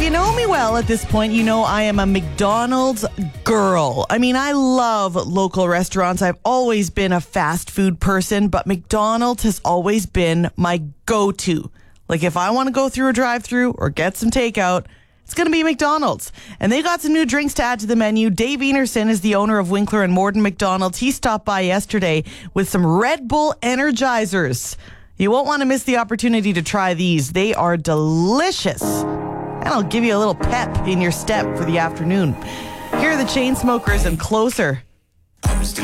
you know me well at this point, you know I am a McDonald's girl. I mean, I love local restaurants. I've always been a fast food person, but McDonald's has always been my go-to. Like if I want to go through a drive-thru or get some takeout, it's going to be McDonald's. And they got some new drinks to add to the menu. Dave Enerson is the owner of Winkler and Morden McDonald's. He stopped by yesterday with some Red Bull Energizers. You won't want to miss the opportunity to try these. They are delicious. And I'll give you a little pep in your step for the afternoon. Here are the Chainsmokers and Closer. I'm still